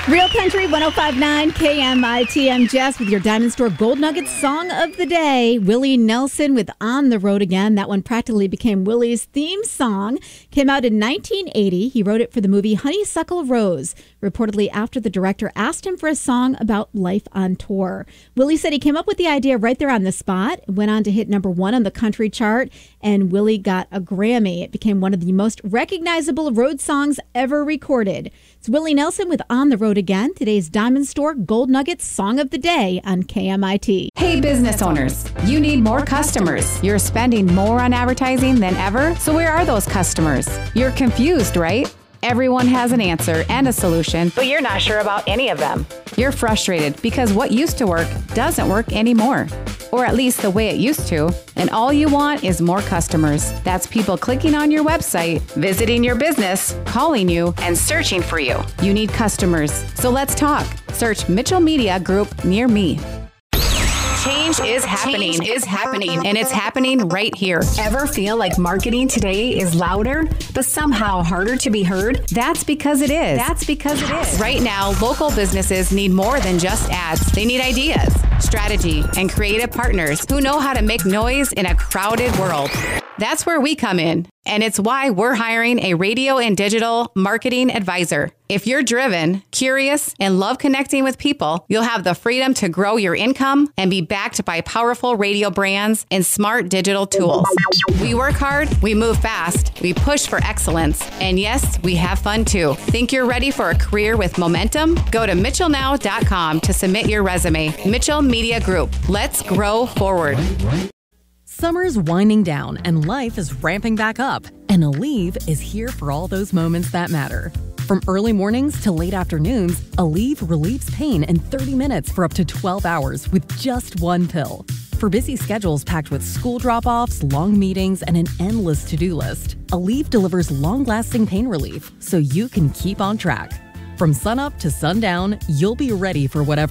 Real Country 105.9 KMIT. Jess with your Diamond Store Gold Nuggets song of the day. Willie Nelson with On the Road Again. That one practically became Willie's theme song. Came out in 1980. He wrote it for the movie Honeysuckle Rose, reportedly after the director asked him for a song about life on tour. Willie said he came up with the idea right there on the spot. It went on to hit #1 on the country chart, and Willie got a Grammy. It became one of the most recognizable road songs ever recorded. It's Willie Nelson with On the Road Again, today's Diamond Store Gold Nuggets Song of the Day on KMIT. Hey business owners, you need more customers. You're spending more on advertising than ever, so where are those customers? You're confused, right? Everyone has an answer and a solution, but you're not sure about any of them. You're frustrated because what used to work doesn't work anymore, or at least the way it used to, and all you want is more customers. That's people clicking on your website, visiting your business, calling you, and searching for you. You need customers, so let's talk. Search Mitchell Media Group near me. Change is happening, and it's happening right here. Ever feel like marketing today is louder, but somehow harder to be heard? That's because it is. Right now, local businesses need more than just ads. They need ideas, strategy, and creative partners who know how to make noise in a crowded world. That's where we come in, and it's why we're hiring a radio and digital marketing advisor. If you're driven, curious, and love connecting with people, you'll have the freedom to grow your income and be backed by powerful radio brands and smart digital tools. We work hard, we move fast, we push for excellence, and yes, we have fun too. Think you're ready for a career with momentum? Go to mitchellnow.com to submit your resume. Mitchell Media Group. Let's grow forward. Summer's winding down and life is ramping back up. And Aleve is here for all those moments that matter. From early mornings to late afternoons, Aleve relieves pain in 30 minutes for up to 12 hours with just one pill. For busy schedules packed with school drop-offs, long meetings, and an endless to-do list, Aleve delivers long-lasting pain relief so you can keep on track. From sunup to sundown, you'll be ready for whatever